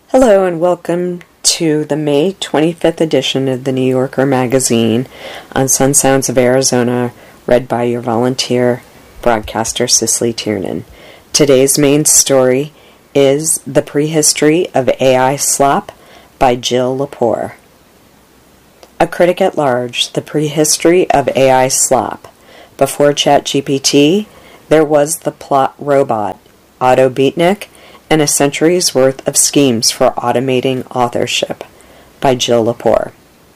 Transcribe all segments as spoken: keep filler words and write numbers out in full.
Hello and welcome to the May twenty-fifth edition of the New Yorker magazine on Sun Sounds of Arizona, read by your volunteer broadcaster Cicely Tiernan. Today's main story is The Prehistory of A I Slop by Jill Lepore. A critic at large, The Prehistory of A I Slop. Before ChatGPT, there was the plot robot, Otto Beatnik, and a century's worth of schemes for automating authorship, by Jill Lepore.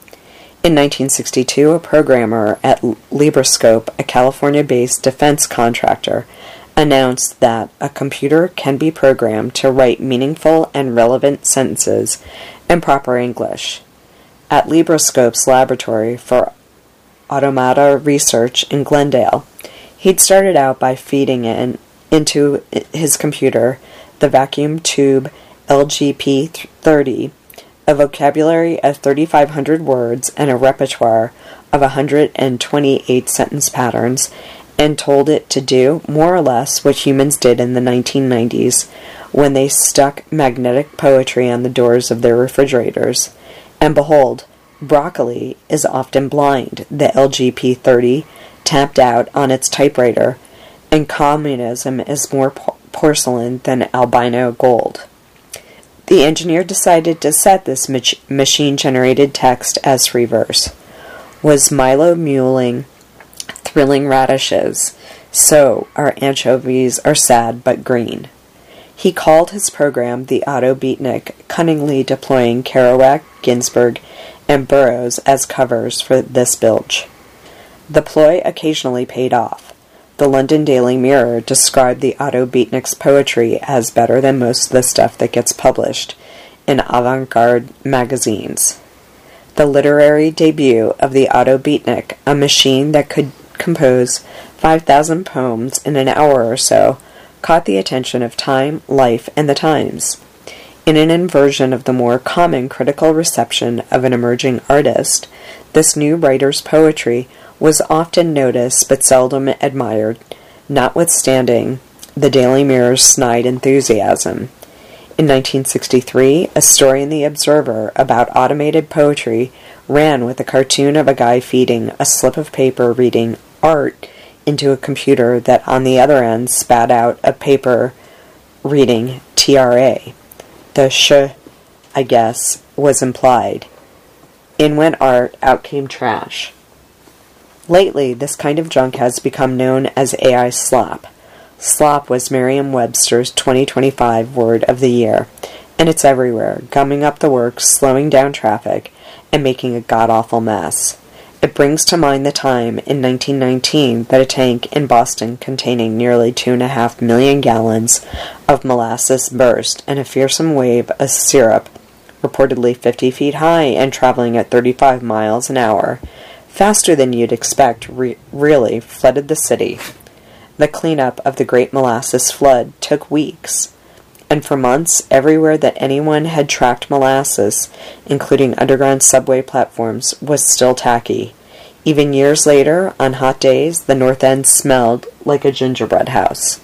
In nineteen sixty-two, a programmer at Libroscope, a California-based defense contractor, announced that a computer can be programmed to write meaningful and relevant sentences in proper English. At Libroscope's laboratory for automata research in Glendale, he'd started out by feeding in, into his computer the vacuum tube L G P thirty, a vocabulary of thirty-five hundred words and a repertoire of one hundred twenty-eight sentence patterns, and told it to do more or less what humans did in the nineteen nineties when they stuck magnetic poetry on the doors of their refrigerators. And behold, broccoli is often blind, the L G P thirty tapped out on its typewriter, and communism is more po- porcelain than albino gold. The engineer decided to set this mach- machine-generated text as free verse. Was Milo mulling thrilling radishes, so our anchovies are sad but green. He called his program the Otto Beatnik, cunningly deploying Kerouac, Ginsberg, and Burroughs as covers for this bilge. The ploy occasionally paid off. The London Daily Mirror described the Otto Beatnik's poetry as better than most of the stuff that gets published in avant-garde magazines. The literary debut of the Otto Beatnik, a machine that could compose five thousand poems in an hour or so, caught the attention of Time, Life, and the Times. In an inversion of the more common critical reception of an emerging artist, this new writer's poetry was often noticed but seldom admired, notwithstanding the Daily Mirror's snide enthusiasm. In nineteen sixty-three, a story in The Observer about automated poetry ran with a cartoon of a guy feeding a slip of paper reading art into a computer that on the other end spat out a paper reading T R A. The sh, I guess, was implied. In went art, out came trash. Lately, this kind of junk has become known as A I slop. Slop was Merriam-Webster's twenty twenty-five word of the year, and it's everywhere, gumming up the works, slowing down traffic, and making a god-awful mess. It brings to mind the time in nineteen nineteen that a tank in Boston containing nearly two and a half million gallons of molasses burst, and a fearsome wave of syrup, reportedly fifty feet high and traveling at thirty-five miles an hour, faster than you'd expect, re- really flooded the city. The cleanup of the Great Molasses Flood took weeks, and for months, everywhere that anyone had tracked molasses, including underground subway platforms, was still tacky. Even years later, on hot days, the North End smelled like a gingerbread house.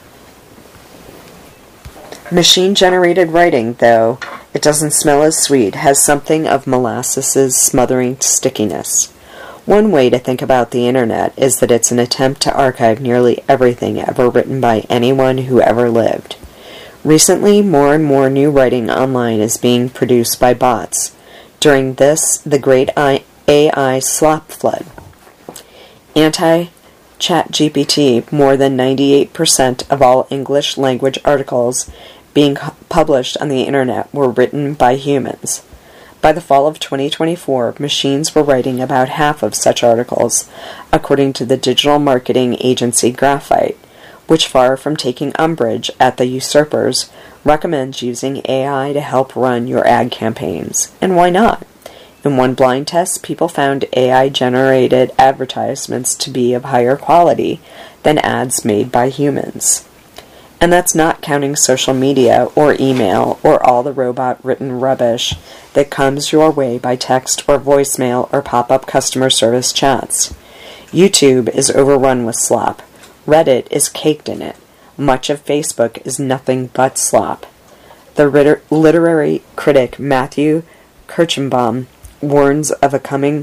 Machine-generated writing, though it doesn't smell as sweet, has something of molasses' smothering stickiness. One way to think about the internet is that it's an attempt to archive nearly everything ever written by anyone who ever lived. Recently, more and more new writing online is being produced by bots. During this, the great A I slop flood. Anti-ChatGPT, more than ninety-eight percent of all English language articles being published on the internet were written by humans. By the fall of twenty twenty-four, machines were writing about half of such articles, according to the digital marketing agency Graphite, which, far from taking umbrage at the usurpers, recommends using A I to help run your ad campaigns. And why not? In one blind test, people found A I-generated advertisements to be of higher quality than ads made by humans. And that's not counting social media or email or all the robot-written rubbish that comes your way by text or voicemail or pop-up customer service chats. YouTube is overrun with slop. Reddit is caked in it. Much of Facebook is nothing but slop. The liter- literary critic Matthew Kirschenbaum warns of a coming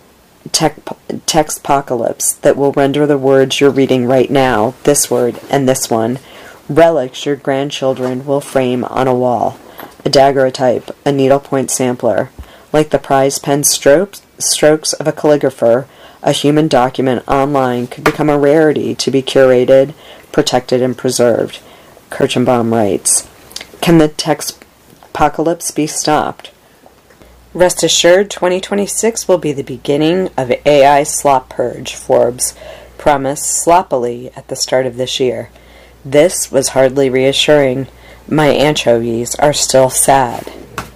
tech- textpocalypse that will render the words you're reading right now, this word and this one, relics your grandchildren will frame on a wall, a daguerreotype, a needlepoint sampler. Like the prize pen strokes, strokes of a calligrapher, a human document online could become a rarity to be curated, protected, and preserved, Kirschenbaum writes. Can the textpocalypse be stopped? Rest assured, twenty twenty-six will be the beginning of A I slop purge, Forbes promised sloppily at the start of this year. This was hardly reassuring. My anchovies are still sad.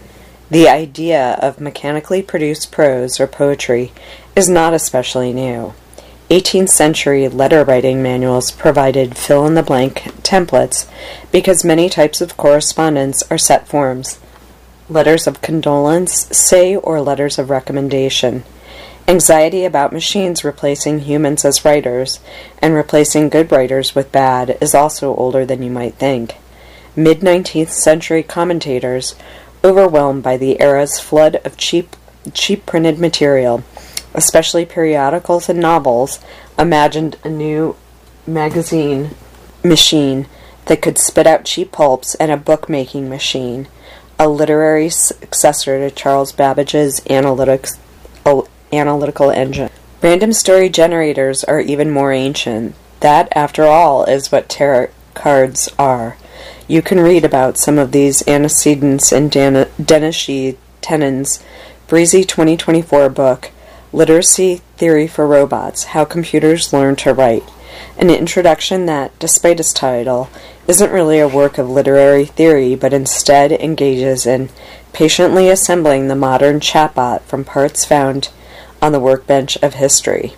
The idea of mechanically produced prose or poetry is not especially new. eighteenth century letter-writing manuals provided fill-in-the-blank templates because many types of correspondence are set forms. Letters of condolence, say, or letters of recommendation. Anxiety about machines replacing humans as writers and replacing good writers with bad is also older than you might think. Mid-nineteenth century commentators, overwhelmed by the era's flood of cheap, cheap printed material, especially periodicals and novels, imagined a new magazine machine that could spit out cheap pulps and a bookmaking machine, a literary successor to Charles Babbage's analytics, uh, analytical engine. Random story generators are even more ancient. That, after all, is what tarot cards are. You can read about some of these antecedents in Dan- Dennis Tennant's breezy twenty twenty-four book, Literacy Theory for Robots, How Computers Learn to Write, an introduction that, despite its title, isn't really a work of literary theory, but instead engages in patiently assembling the modern chatbot from parts found on the workbench of history.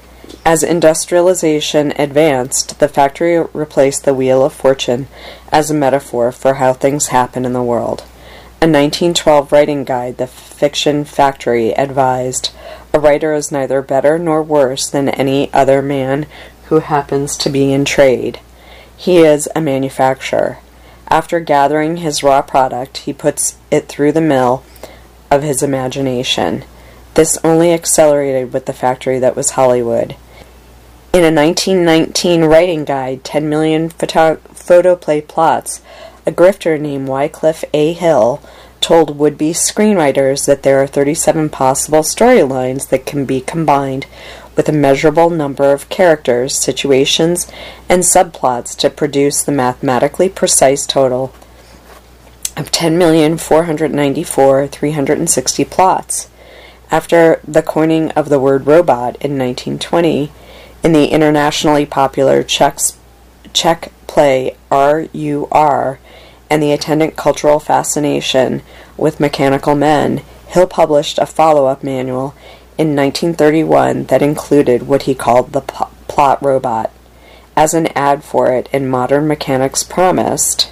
As industrialization advanced, the factory replaced the wheel of fortune as a metaphor for how things happen in the world. A nineteen twelve writing guide, The Fiction Factory, advised, "A writer is neither better nor worse than any other man who happens to be in trade. He is a manufacturer. After gathering his raw product, he puts it through the mill of his imagination." This only accelerated with the factory that was Hollywood. In a nineteen nineteen writing guide, ten million photo- photoplay plots, a grifter named Wycliffe A. Hill told would-be screenwriters that there are thirty-seven possible storylines that can be combined with a measurable number of characters, situations, and subplots to produce the mathematically precise total of ten million four hundred ninety-four thousand three hundred sixty plots. After the coining of the word robot in nineteen twenty, in the internationally popular Czech, Czech play R U R and the attendant cultural fascination with mechanical men, Hill published a follow-up manual in nineteen thirty-one that included what he called the pl- plot robot. As an ad for it in Modern Mechanics promised,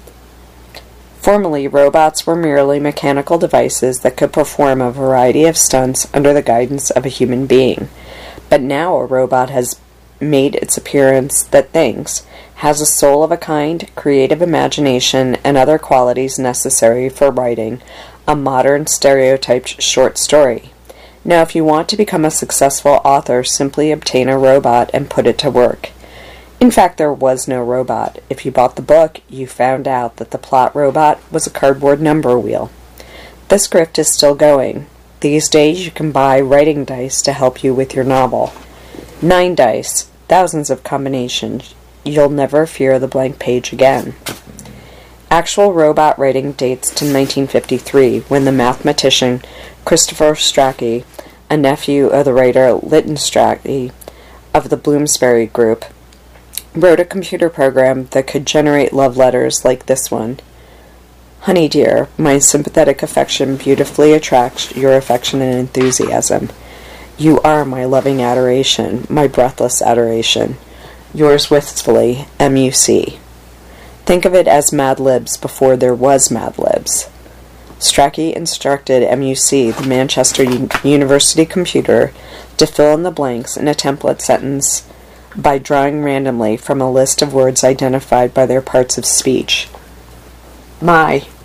formerly robots were merely mechanical devices that could perform a variety of stunts under the guidance of a human being. But now a robot has made its appearance that thinks, has a soul of a kind, creative imagination, and other qualities necessary for writing a modern stereotyped short story. Now, if you want to become a successful author, simply obtain a robot and put it to work. In fact, there was no robot. If you bought the book, you found out that the plot robot was a cardboard number wheel. The script is still going. These days, you can buy writing dice to help you with your novel. Nine dice, thousands of combinations. You'll never fear the blank page again. Actual robot writing dates to nineteen fifty-three, when the mathematician Christopher Strachey, a nephew of the writer Lytton Strachey of the Bloomsbury Group, wrote a computer program that could generate love letters like this one. Honey dear, my sympathetic affection beautifully attracts your affection and enthusiasm. You are my loving adoration, my breathless adoration. Yours wistfully, M U C. Think of it as Mad Libs before there was Mad Libs. Strachey instructed M U C, the Manchester U- University computer, to fill in the blanks in a template sentence by drawing randomly from a list of words identified by their parts of speech. My,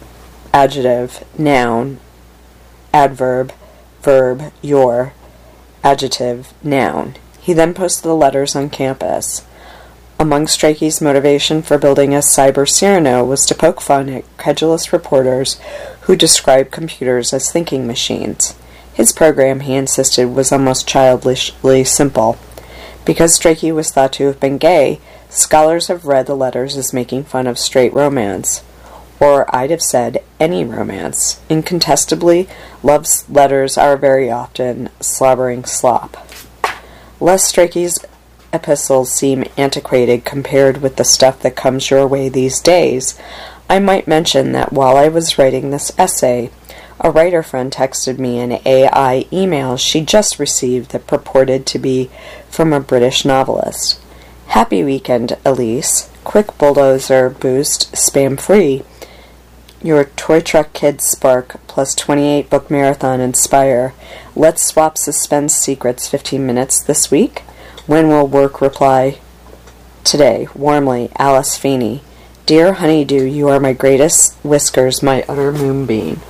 adjective, noun, adverb, verb, your, adjective, noun. He then posted the letters on campus. Among Strachey's motivation for building a cyber Cyrano was to poke fun at credulous reporters who described computers as thinking machines. His program, he insisted, was almost childishly simple. Because Strachey was thought to have been gay, scholars have read the letters as making fun of straight romance. Or I'd have said any romance. Incontestably, love letters are very often slobbering slop. Lest Strachey's epistles seem antiquated compared with the stuff that comes your way these days, I might mention that while I was writing this essay, a writer friend texted me an A I email she just received that purported to be from a British novelist. Happy weekend, Elise. Quick bulldozer boost, spam-free. Your Toy Truck Kids Spark plus twenty-eight book marathon inspire. Let's swap suspense secrets fifteen minutes this week. When will work reply? Today, warmly, Alice Feeney. Dear Honeydew, you are my greatest whiskers, my utter moonbeam.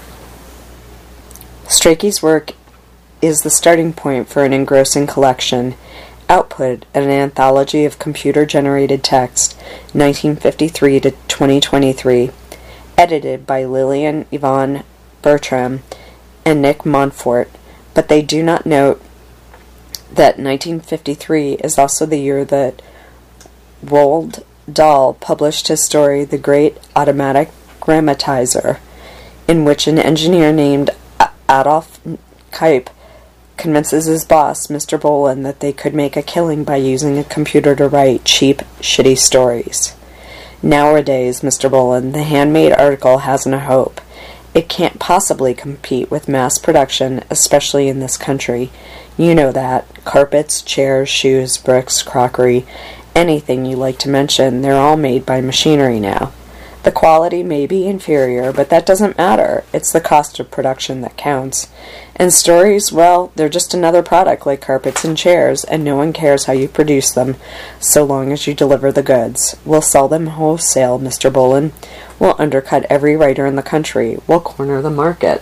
Strachey's work is the starting point for an engrossing collection. Output, an anthology of computer-generated text, nineteen fifty-three to twenty twenty-three, edited by Lillian Yvonne Bertram and Nick Montfort, but they do not note that nineteen fifty-three is also the year that Roald Dahl published his story The Great Automatic Grammatizer, in which an engineer named Adolf Kuyp convinces his boss, Mister Bolin, that they could make a killing by using a computer to write cheap, shitty stories. Nowadays, Mister Bolin, the handmade article hasn't a hope. It can't possibly compete with mass production, especially in this country. You know that. Carpets, chairs, shoes, bricks, crockery, anything you like to mention, they're all made by machinery now. The quality may be inferior, but that doesn't matter. It's the cost of production that counts. And stories, well, they're just another product like carpets and chairs, and no one cares how you produce them, so long as you deliver the goods. We'll sell them wholesale, Mister Bolin. We'll undercut every writer in the country. We'll corner the market.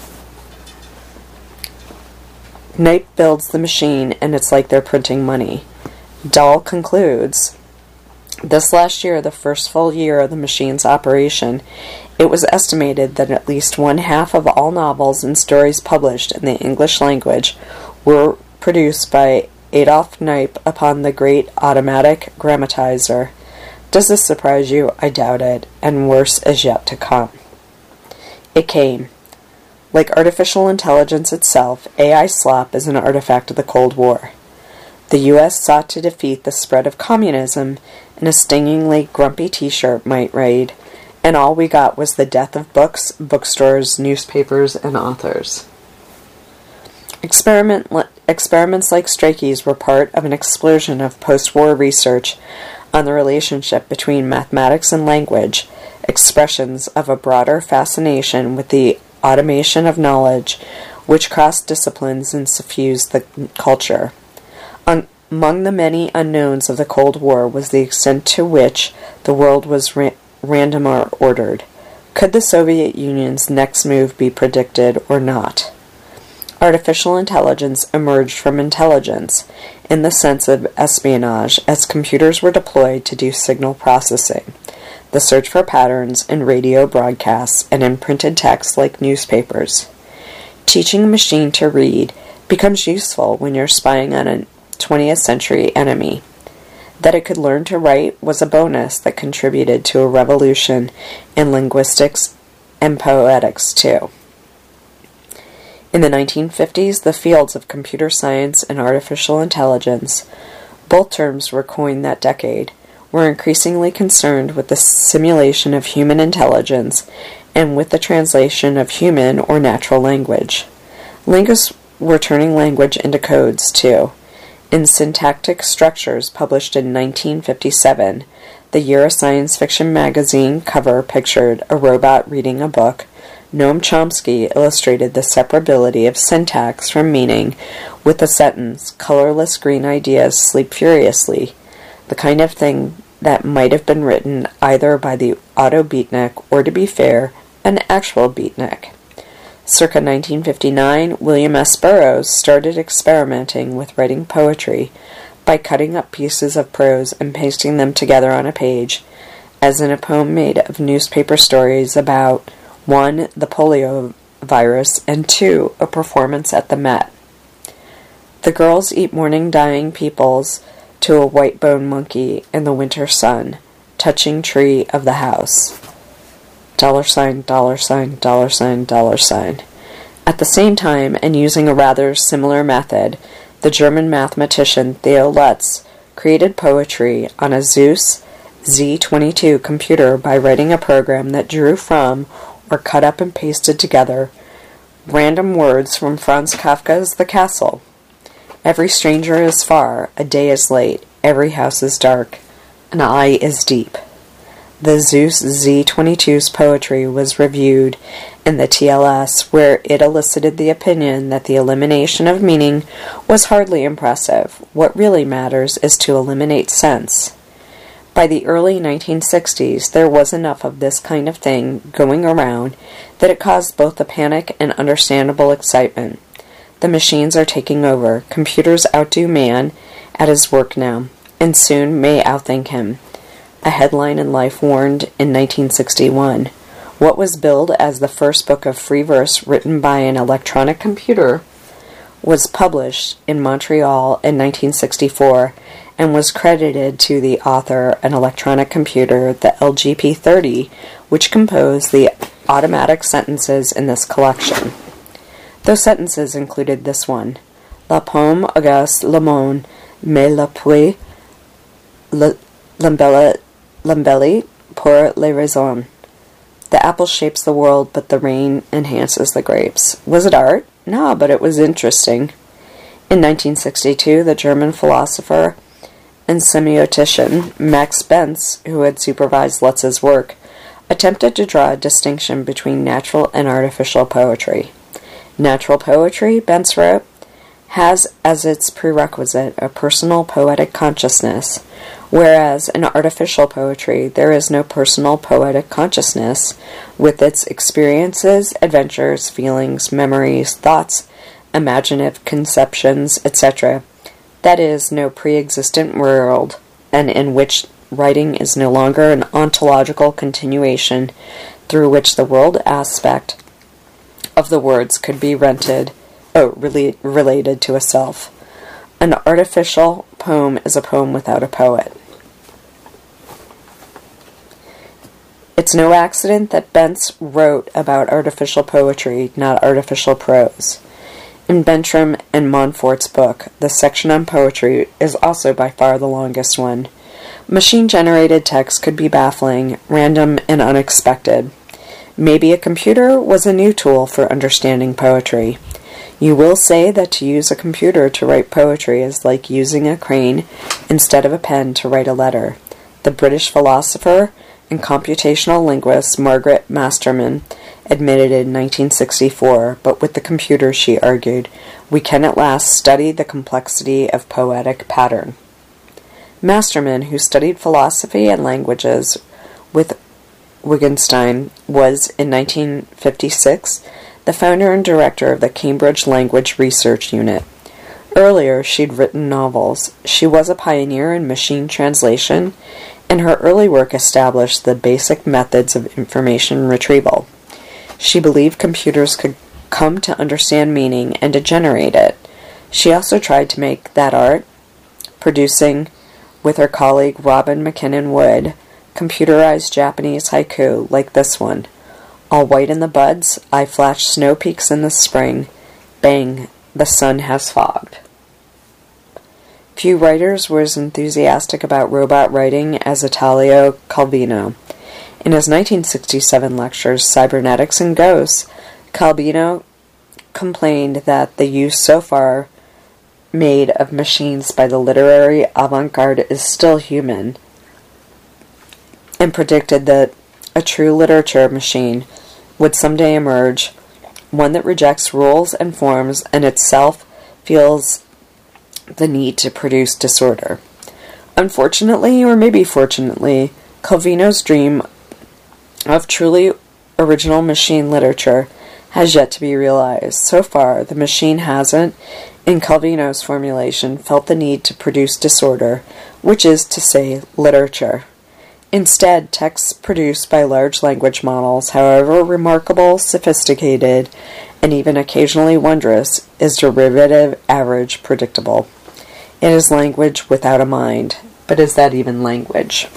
Knipe builds the machine, and it's like they're printing money. Dahl concludes, this last year, the first full year of the machine's operation, it was estimated that at least one half of all novels and stories published in the English language were produced by Adolf Knipe upon the Great Automatic Grammatizer. Does this surprise you? I doubt it, and worse is yet to come. It came. Like artificial intelligence itself, A I slop is an artifact of the Cold War. The U S sought to defeat the spread of communism, and a stingingly grumpy t-shirt might read, and all we got was the death of books, bookstores, newspapers, and authors. Experiment, experiments like Strachey's were part of an explosion of post-war research on the relationship between mathematics and language, expressions of a broader fascination with the automation of knowledge, which crossed disciplines and suffused the culture. On, among the many unknowns of the Cold War was the extent to which the world was ra- random or ordered. Could the Soviet Union's next move be predicted or not? Artificial intelligence emerged from intelligence, in the sense of espionage, as computers were deployed to do signal processing, the search for patterns in radio broadcasts and in printed text like newspapers. Teaching a machine to read becomes useful when you're spying on a twentieth century enemy. That it could learn to write was a bonus that contributed to a revolution in linguistics and poetics too. In the nineteen fifties, the fields of computer science and artificial intelligence, both terms were coined that decade, were increasingly concerned with the simulation of human intelligence and with the translation of human or natural language. Linguists were turning language into codes too. In Syntactic Structures, published in nineteen fifty-seven, the year a science fiction magazine cover pictured a robot reading a book, Noam Chomsky illustrated the separability of syntax from meaning with the sentence, "Colorless green ideas sleep furiously," the kind of thing that might have been written either by the Otto Beatnik or, to be fair, an actual beatnik. Circa nineteen fifty-nine, William S. Burroughs started experimenting with writing poetry by cutting up pieces of prose and pasting them together on a page, as in a poem made of newspaper stories about, one, the polio virus, and two, a performance at the Met. The girls eat morning dying peoples to a white-boned monkey in the winter sun, touching tree of the house. Dollar sign, dollar sign, dollar sign, dollar sign. At the same time, and using a rather similar method, the German mathematician Theo Lutz created poetry on a Zeus Z twenty-two computer by writing a program that drew from, or cut up and pasted together, random words from Franz Kafka's The Castle. Every stranger is far, a day is late, every house is dark, an eye is deep. The Zeus Z twenty-two's poetry was reviewed in the T L S, where it elicited the opinion that the elimination of meaning was hardly impressive. What really matters is to eliminate sense. By the early nineteen sixties, there was enough of this kind of thing going around that it caused both a panic and understandable excitement. The machines are taking over. Computers outdo man at his work now, and soon may outthink him. A headline in Life warned in nineteen sixty-one, what was billed as the first book of free verse written by an electronic computer was published in Montreal in nineteen sixty-four and was credited to the author, an electronic computer, the L G P thirty, which composed the automatic sentences in this collection. Those sentences included this one, La pomme agace le monde, mais la pluie l'embellit L'embellie pour les raisons. The apple shapes the world, but the rain enhances the grapes. Was it art? No, but it was interesting. In nineteen sixty-two, the German philosopher and semiotician Max Benz, who had supervised Lutz's work, attempted to draw a distinction between natural and artificial poetry. Natural poetry, Benz wrote, has as its prerequisite a personal poetic consciousness, whereas in artificial poetry there is no personal poetic consciousness, with its experiences, adventures, feelings, memories, thoughts, imaginative conceptions, et cetera. That is, no pre-existent world, and in which writing is no longer an ontological continuation through which the world aspect of the words could be rented, oh, really related to a self. An artificial poem is a poem without a poet. It's no accident that Bentz wrote about artificial poetry, not artificial prose. In Bertram and Montfort's book, the section on poetry is also by far the longest one. Machine-generated text could be baffling, random, and unexpected. Maybe a computer was a new tool for understanding poetry. You will say that to use a computer to write poetry is like using a crane instead of a pen to write a letter. The British philosopher and computational linguist Margaret Masterman admitted in nineteen sixty-four, but with the computer, she argued, we can at last study the complexity of poetic pattern. Masterman, who studied philosophy and languages with Wittgenstein, was, in nineteen fifty-six, the founder and director of the Cambridge Language Research Unit. Earlier, she'd written novels. She was a pioneer in machine translation, and her early work established the basic methods of information retrieval. She believed computers could come to understand meaning and to generate it. She also tried to make that art, producing, with her colleague Robin McKinnon Wood, computerized Japanese haiku like this one. All white in the buds, I flash snow peaks in the spring. Bang, the sun has fogged. Few writers were as enthusiastic about robot writing as Italo Calvino. In his nineteen sixty-seven lectures, Cybernetics and Ghosts, Calvino complained that the use so far made of machines by the literary avant-garde is still human, and predicted that a true literature machine would someday emerge, one that rejects rules and forms and itself feels the need to produce disorder. Unfortunately, or maybe fortunately, Calvino's dream of truly original machine literature has yet to be realized. So far, the machine hasn't, in Calvino's formulation, felt the need to produce disorder, which is to say, literature. Instead, texts produced by large language models, however remarkable, sophisticated, and even occasionally wondrous, is derivative, average, predictable. It is language without a mind. But is that even language?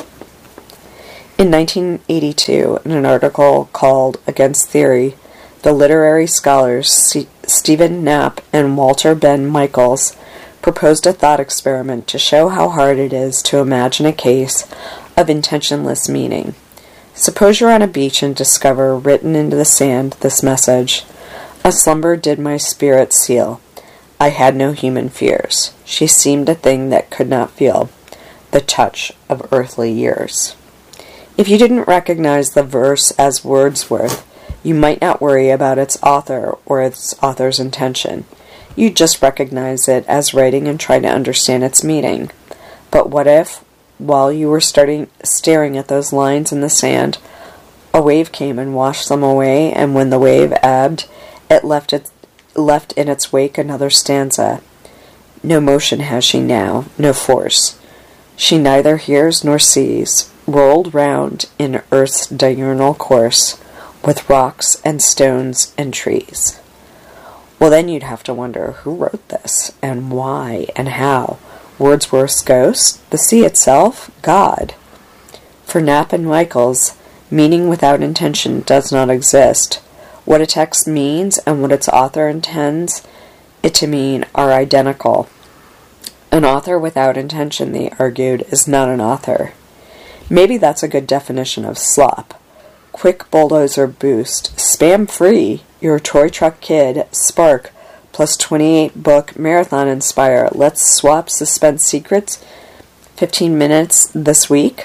In nineteen eighty-two, in an article called Against Theory, the literary scholars C- Stephen Knapp and Walter Ben Michaels proposed a thought experiment to show how hard it is to imagine a case of intentionless meaning. Suppose you're on a beach and discover, written into the sand, this message: "A slumber did my spirit seal. I had no human fears. She seemed a thing that could not feel the touch of earthly years." If you didn't recognize the verse as Wordsworth, you might not worry about its author or its author's intention. You'd just recognize it as writing and try to understand its meaning. But what if, while you were starting staring at those lines in the sand, a wave came and washed them away, and when the wave ebbed, it left it left in its wake another stanza. No motion has she now, no force. She neither hears nor sees, rolled round in earth's diurnal course, with rocks and stones and trees. Well, then you'd have to wonder who wrote this, and why, and how. Wordsworth's ghost? The sea itself? God? For Knapp and Michaels, meaning without intention does not exist. What a text means and what its author intends it to mean are identical. An author without intention, they argued, is not an author. Maybe that's a good definition of slop. Quick bulldozer boost, spam free, your toy truck kid, spark, plus twenty-eight book marathon inspire. Let's swap suspense secrets. fifteen minutes this week.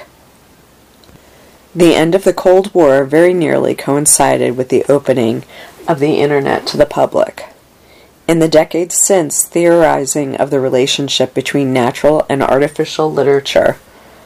The end of the Cold War very nearly coincided with the opening of the Internet to the public. In the decades since, theorizing of the relationship between natural and artificial literature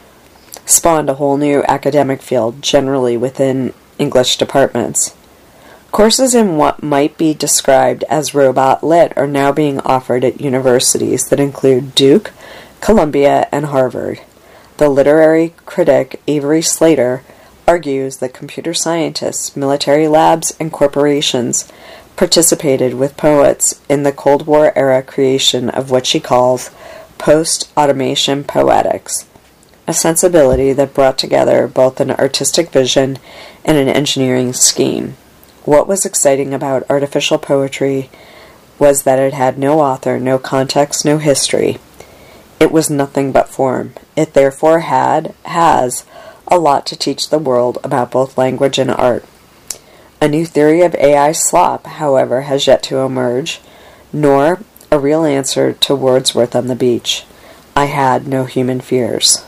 spawned a whole new academic field, generally within English departments. Courses in what might be described as robot lit are now being offered at universities that include Duke, Columbia, and Harvard. The literary critic Avery Slater argues that computer scientists, military labs, and corporations participated with poets in the Cold War era creation of what she calls post-automation poetics, a sensibility that brought together both an artistic vision and an engineering scheme. What was exciting about artificial poetry was that it had no author, no context, no history. It was nothing but form. It therefore had, has, a lot to teach the world about both language and art. A new theory of A I slop, however, has yet to emerge, nor a real answer to Wordsworth on the beach. I had no human fears.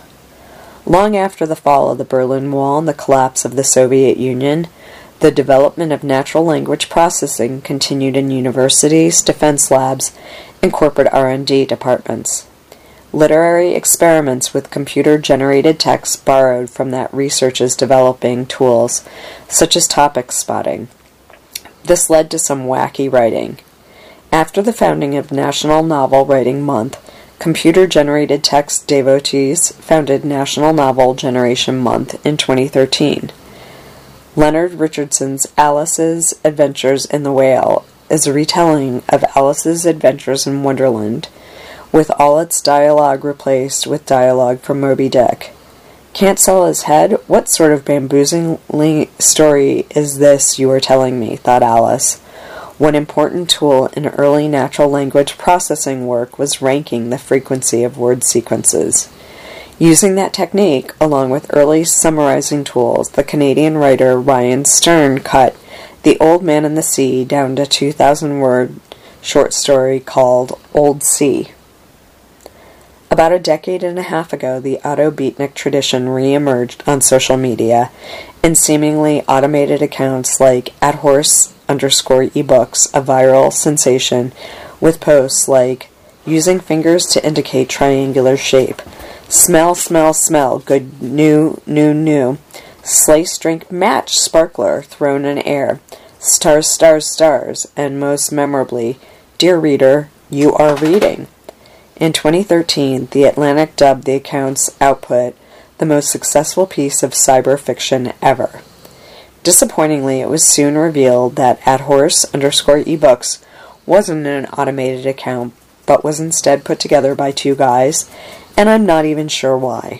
Long after the fall of the Berlin Wall and the collapse of the Soviet Union, the development of natural language processing continued in universities, defense labs, and corporate R and D departments. Literary experiments with computer-generated text borrowed from that research's developing tools, such as topic spotting. This led to some wacky writing. After the founding of National Novel Writing Month, computer-generated text devotees founded National Novel Generation Month in twenty thirteen. Leonard Richardson's Alice's Adventures in the Whale is a retelling of Alice's Adventures in Wonderland, with all its dialogue replaced with dialogue from Moby Dick. Can't sell his head? What sort of bamboozling story is this you are telling me, thought Alice. One important tool in early natural language processing work was ranking the frequency of word sequences. Using that technique, along with early summarizing tools, the Canadian writer Ryan Stern cut The Old Man and the Sea down to two thousand word short story called Old Sea. About a decade and a half ago, the Otto Beatnik tradition re-emerged on social media in seemingly automated accounts like at horse underscore ebooks, a viral sensation with posts like using fingers to indicate triangular shape, smell, smell, smell, good new, new, new, Slice, drink, match, sparkler, thrown in air, stars, stars, stars, and most memorably, dear reader, you are reading. In twenty thirteen, The Atlantic dubbed the account's output the most successful piece of cyber fiction ever. Disappointingly, it was soon revealed that At Horse underscore ebooks wasn't an automated account, but was instead put together by two guys, and I'm not even sure why.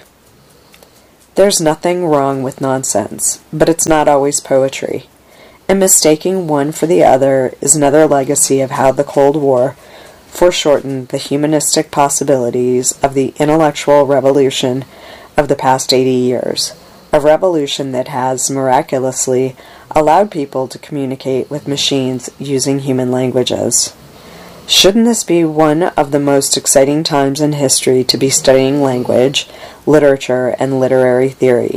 There's nothing wrong with nonsense, but it's not always poetry, and mistaking one for the other is another legacy of how the Cold War foreshortened the humanistic possibilities of the intellectual revolution of the past eighty years, a revolution that has miraculously allowed people to communicate with machines using human languages. Shouldn't this be one of the most exciting times in history to be studying language, literature, and literary theory?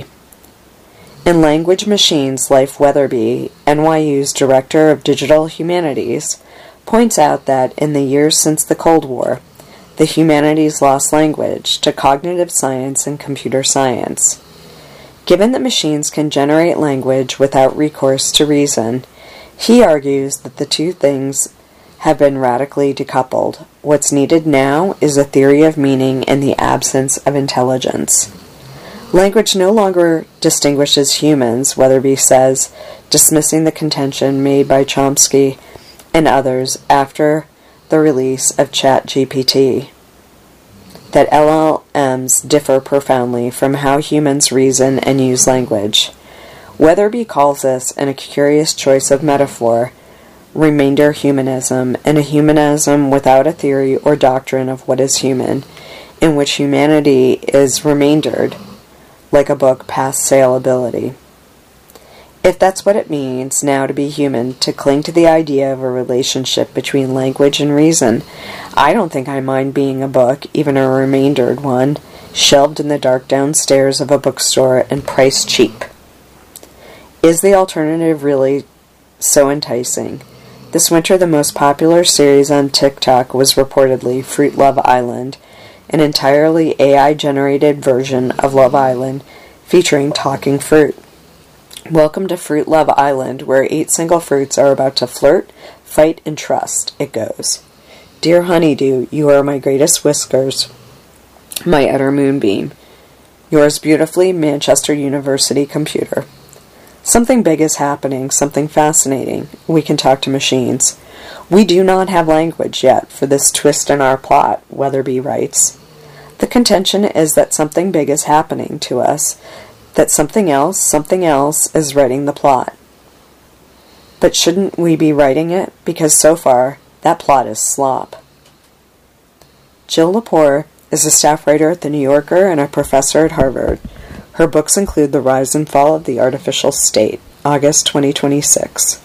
In Language Machines, Leif Weatherby, N Y U's Director of Digital Humanities, points out that in the years since the Cold War, the humanities lost language to cognitive science and computer science. Given that machines can generate language without recourse to reason, he argues that the two things have been radically decoupled. What's needed now is a theory of meaning in the absence of intelligence. Language no longer distinguishes humans, Weatherby says, dismissing the contention made by Chomsky and others after the release of ChatGPT, that L L Ms differ profoundly from how humans reason and use language. Weatherby calls this, in a curious choice of metaphor, remainder humanism, and a humanism without a theory or doctrine of what is human, in which humanity is remaindered, like a book past saleability. If that's what it means now to be human, to cling to the idea of a relationship between language and reason, I don't think I mind being a book, even a remaindered one, shelved in the dark downstairs of a bookstore and priced cheap. Is the alternative really so enticing? This winter, the most popular series on TikTok was reportedly Fruit Love Island, an entirely A I-generated version of Love Island featuring talking fruit. Welcome to Fruit Love Island, where eight single fruits are about to flirt, fight, and trust, it goes. Dear honeydew, you are my greatest whiskers, my utter moonbeam. Yours beautifully, Manchester University computer. Something big is happening, something fascinating. We can talk to machines. We do not have language yet for this twist in our plot, Weatherby writes. The contention is that something big is happening to us, that something else, something else is writing the plot. But shouldn't we be writing it? Because so far, that plot is slop. Jill Lepore is a staff writer at The New Yorker and a professor at Harvard. Her books include The Rise and Fall of the Artificial State, August twenty twenty-six.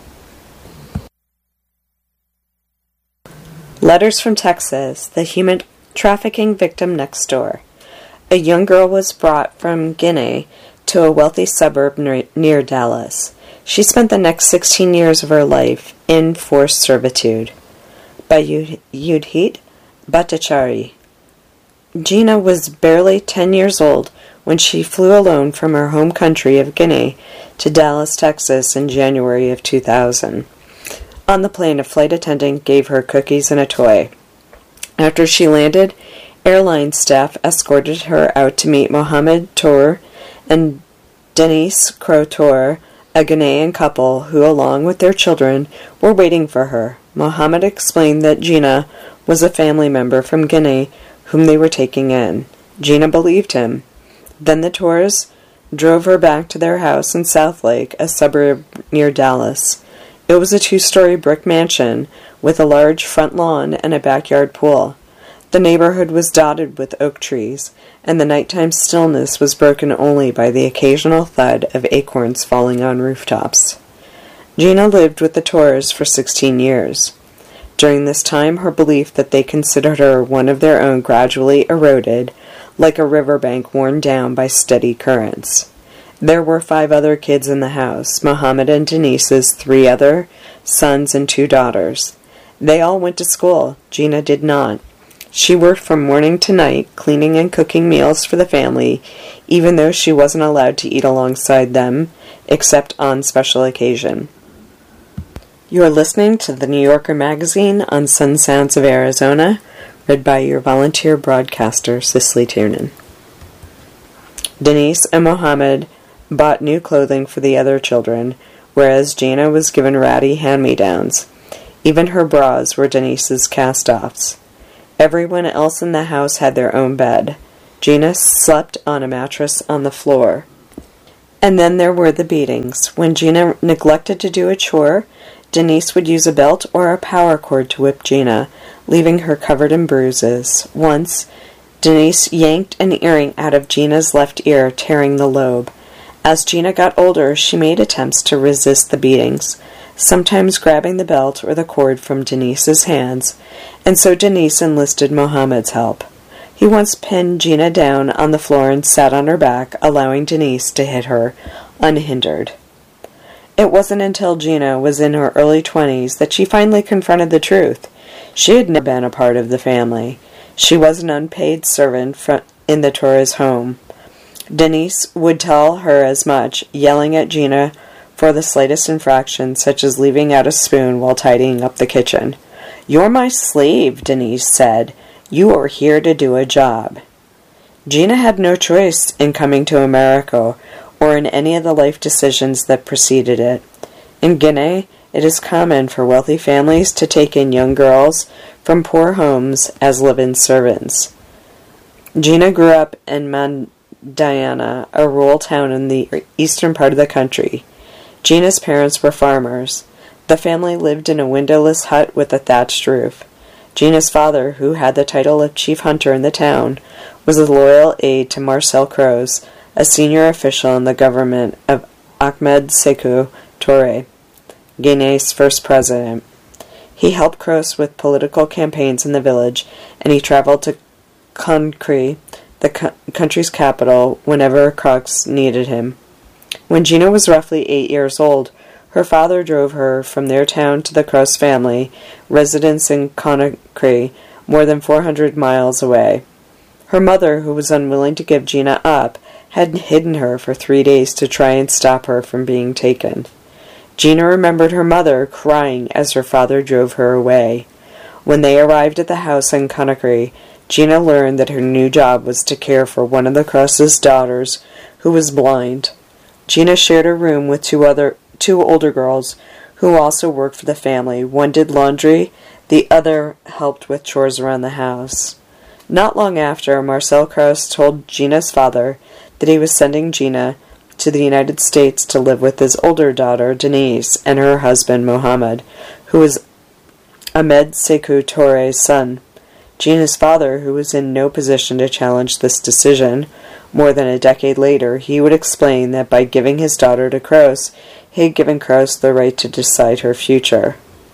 Letters from Texas, the human trafficking victim next door. A young girl was brought from Guinea to a wealthy suburb near Dallas. She spent the next sixteen years of her life in forced servitude. By Yudhit Bhattacharya. Gina was barely ten years old when she flew alone from her home country of Guinea to Dallas, Texas in January of two thousand. On the plane, a flight attendant gave her cookies and a toy. After she landed, airline staff escorted her out to meet Mohamed Tour and Denise Crotor, a Ghanaian couple who, along with their children, were waiting for her. Mohamed explained that Gina was a family member from Guinea whom they were taking in. Gina believed him. Then the Tours drove her back to their house in Southlake, a suburb near Dallas. It was a two-story brick mansion with a large front lawn and a backyard pool. The neighborhood was dotted with oak trees, and the nighttime stillness was broken only by the occasional thud of acorns falling on rooftops. Gina lived with the Tours for sixteen years. During this time, her belief that they considered her one of their own gradually eroded, like a riverbank worn down by steady currents. There were five other kids in the house, Mohammed and Denise's three other sons and two daughters. They all went to school. Gina did not. She worked from morning to night, cleaning and cooking meals for the family, even though she wasn't allowed to eat alongside them, except on special occasion. You're listening to the New Yorker magazine on Sun Sounds of Arizona, read by your volunteer broadcaster, Cicely Tiernan. Denise and Mohammed bought new clothing for the other children, whereas Gina was given ratty hand-me-downs. Even her bras were Denise's cast-offs. Everyone else in the house had their own bed. Gina slept on a mattress on the floor. And then there were the beatings. When Gina neglected to do a chore, Denise would use a belt or a power cord to whip Gina, leaving her covered in bruises. Once, Denise yanked an earring out of Gina's left ear, tearing the lobe. As Gina got older, she made attempts to resist the beatings, sometimes grabbing the belt or the cord from Denise's hands, and so Denise enlisted Mohammed's help. He once pinned Gina down on the floor and sat on her back, allowing Denise to hit her, unhindered. It wasn't until Gina was in her early twenties that she finally confronted the truth. She had never been a part of the family. She was an unpaid servant in the Torres home. Denise would tell her as much, yelling at Gina for the slightest infraction, such as leaving out a spoon while tidying up the kitchen. "You're my slave," Denise said. "You are here to do a job." Gina had no choice in coming to America or in any of the life decisions that preceded it. In Guinea, it is common for wealthy families to take in young girls from poor homes as live-in servants. Gina grew up in Mandiana, a rural town in the eastern part of the country. Gina's parents were farmers. The family lived in a windowless hut with a thatched roof. Gina's father, who had the title of chief hunter in the town, was a loyal aide to Marcel Croz, a senior official in the government of Ahmed Sékou Touré, Guinea's first president. He helped Croz with political campaigns in the village, and he traveled to Conakry, the co- country's capital, whenever Croz needed him. When Gina was roughly eight years old, her father drove her from their town to the Croz family residence in Conakry, more than four hundred miles away. Her mother, who was unwilling to give Gina up, had hidden her for three days to try and stop her from being taken. Gina remembered her mother crying as her father drove her away. When they arrived at the house in Conakry, Gina learned that her new job was to care for one of the Croz's daughters, who was blind. Gina shared a room with two other two older girls who also worked for the family. One did laundry, the other helped with chores around the house. Not long after, Marcel Croz told Gina's father that he was sending Gina to the United States to live with his older daughter, Denise, and her husband, Mohammed, who was Ahmed Sékou Touré's son. Gina's father, who was in no position to challenge this decision, more than a decade later, he would explain that by giving his daughter to Croz, he had given Croz the right to decide her future.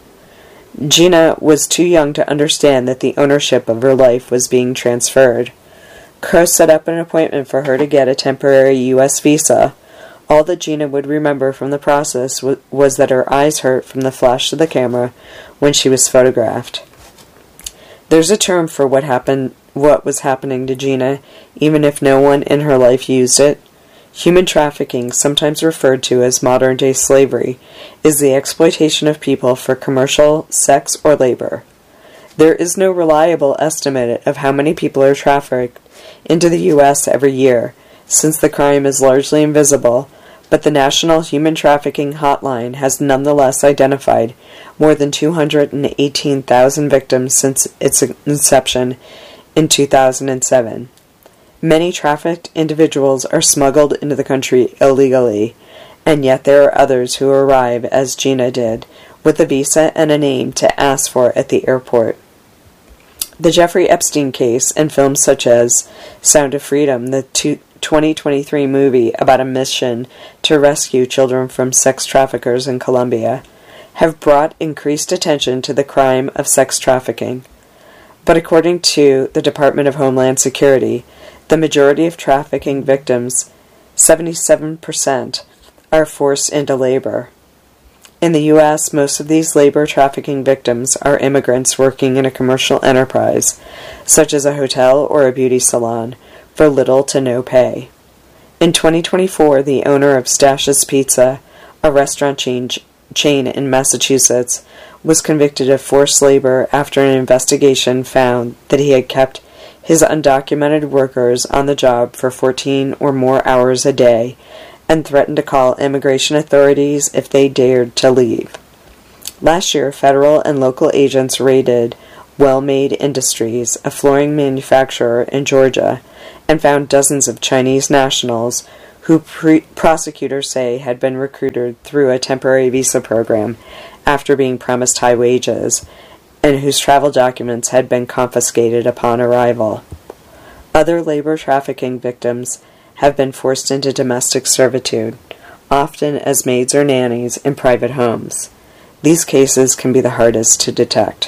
Gina was too young to understand that the ownership of her life was being transferred. Croz set up an appointment for her to get a temporary U S visa. All that Gina would remember from the process w- was that her eyes hurt from the flash of the camera when she was photographed. There's a term for what happened, what was happening to Gina, even if no one in her life used it. Human trafficking, sometimes referred to as modern-day slavery, is the exploitation of people for commercial, sex, or labor. There is no reliable estimate of how many people are trafficked into the U S every year, since the crime is largely invisible, but the National Human Trafficking Hotline has nonetheless identified more than two hundred eighteen thousand victims since its inception in two thousand seven. Many trafficked individuals are smuggled into the country illegally, and yet there are others who arrive, as Gina did, with a visa and a name to ask for at the airport. The Jeffrey Epstein case and films such as Sound of Freedom, the twenty twenty-three movie about a mission to rescue children from sex traffickers in Colombia, have brought increased attention to the crime of sex trafficking. But according to the Department of Homeland Security, the majority of trafficking victims, seventy-seven percent, are forced into labor. In the U S, most of these labor trafficking victims are immigrants working in a commercial enterprise, such as a hotel or a beauty salon, for little to no pay. In twenty twenty-four, the owner of Stash's Pizza, a restaurant chain, chain in Massachusetts, was convicted of forced labor after an investigation found that he had kept his undocumented workers on the job for fourteen or more hours a day and threatened to call immigration authorities if they dared to leave. Last year, federal and local agents raided Well-Made Industries, a flooring manufacturer in Georgia, and found dozens of Chinese nationals who pre- prosecutors say had been recruited through a temporary visa program after being promised high wages, and whose travel documents had been confiscated upon arrival. Other labor trafficking victims have been forced into domestic servitude, often as maids or nannies in private homes. These cases can be the hardest to detect.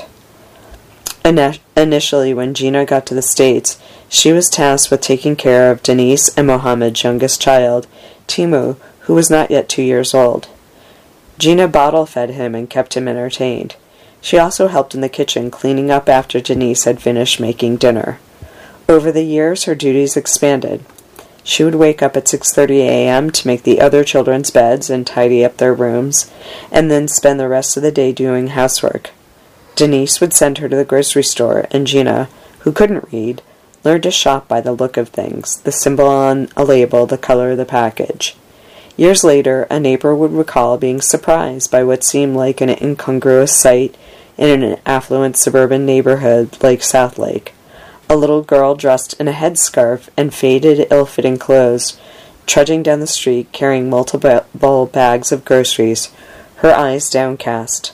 In- initially, when Gina got to the States, she was tasked with taking care of Denise and Mohammed's youngest child, Timu, who was not yet two years old. Gina bottle-fed him and kept him entertained. She also helped in the kitchen, cleaning up after Denise had finished making dinner. Over the years, her duties expanded. She would wake up at six thirty a.m. to make the other children's beds and tidy up their rooms, and then spend the rest of the day doing housework. Denise would send her to the grocery store, and Gina, who couldn't read, learned to shop by the look of things, the symbol on a label, the color of the package. Years later, a neighbor would recall being surprised by what seemed like an incongruous sight in an affluent suburban neighborhood like Southlake. A little girl dressed in a headscarf and faded, ill-fitting clothes, trudging down the street carrying multiple bags of groceries, her eyes downcast.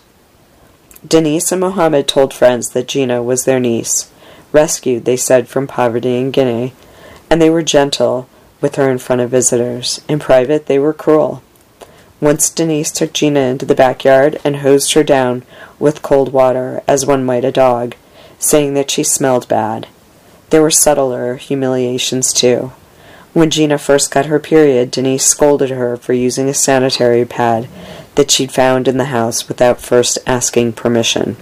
Denise and Mohammed told friends that Gina was their niece, rescued, they said, from poverty in Guinea, and they were gentle with her in front of visitors. In private, they were cruel. Once Denise took Gina into the backyard and hosed her down with cold water, as one might a dog, saying that she smelled bad. There were subtler humiliations, too. When Gina first got her period, Denise scolded her for using a sanitary pad that she'd found in the house without first asking permission.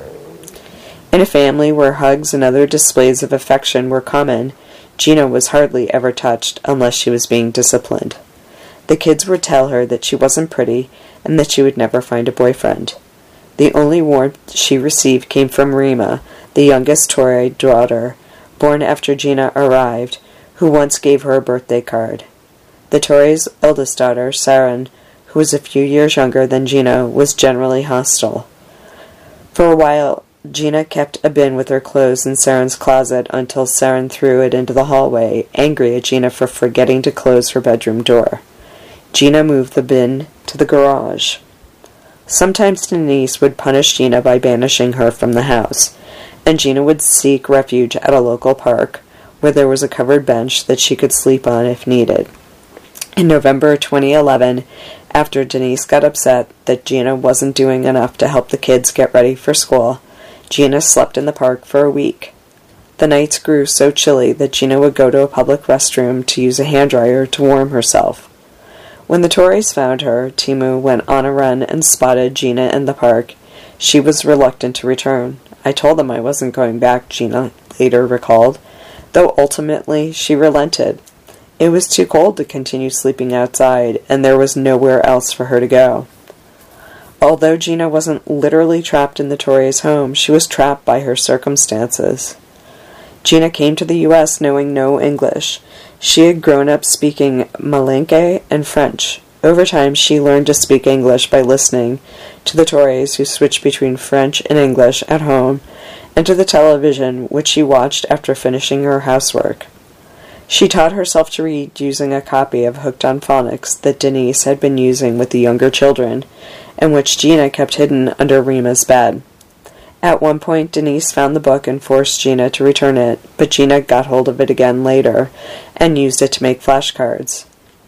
In a family where hugs and other displays of affection were common, Gina was hardly ever touched unless she was being disciplined. The kids would tell her that she wasn't pretty and that she would never find a boyfriend. The only warmth she received came from Rima, the youngest Torre daughter, born after Gina arrived, who once gave her a birthday card. The Torre's eldest daughter, Saren, who was a few years younger than Gina, was generally hostile. For a while, Gina kept a bin with her clothes in Saren's closet until Saren threw it into the hallway, angry at Gina for forgetting to close her bedroom door. Gina moved the bin to the garage. Sometimes Denise would punish Gina by banishing her from the house, and Gina would seek refuge at a local park, where there was a covered bench that she could sleep on if needed. In November twenty eleven, after Denise got upset that Gina wasn't doing enough to help the kids get ready for school, Gina slept in the park for a week. The nights grew so chilly that Gina would go to a public restroom to use a hand dryer to warm herself. When the Torres found her, Timu went on a run and spotted Gina in the park. She was reluctant to return. I told them I wasn't going back, Gina later recalled, though ultimately she relented. It was too cold to continue sleeping outside, and there was nowhere else for her to go. Although Gina wasn't literally trapped in the Torres' home, she was trapped by her circumstances. Gina came to the U S knowing no English. She had grown up speaking Malinke and French. Over time, she learned to speak English by listening to the Torres, who switched between French and English at home, and to the television, which she watched after finishing her housework. She taught herself to read using a copy of Hooked on Phonics that Denise had been using with the younger children, and which Gina kept hidden under Rima's bed. At one point, Denise found the book and forced Gina to return it, but Gina got hold of it again later and used it to make flashcards.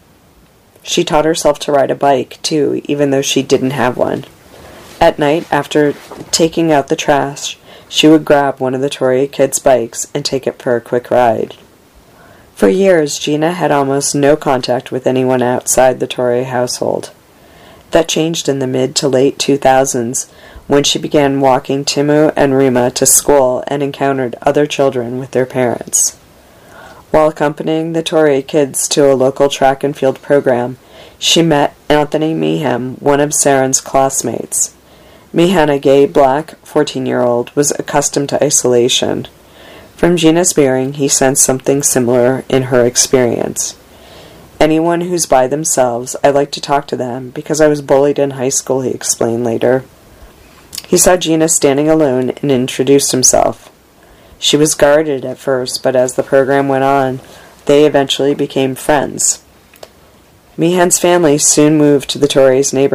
She taught herself to ride a bike, too, even though she didn't have one. At night, after taking out the trash, she would grab one of the Torre kids' bikes and take it for a quick ride. For years, Gina had almost no contact with anyone outside the Torre household. That changed in the mid to late two thousands, when she began walking Timu and Rima to school and encountered other children with their parents. While accompanying the Torrey kids to a local track and field program, she met Anthony Meehan, one of Saren's classmates. Meehan, a gay black fourteen-year-old, was accustomed to isolation. From Gina's bearing, he sensed something similar in her experience. Anyone who's by themselves, I like to talk to them, because I was bullied in high school, he explained later. He saw Gina standing alone and introduced himself. She was guarded at first, but as the program went on, they eventually became friends. Meehan's family soon moved to the Torreys' neighborhood.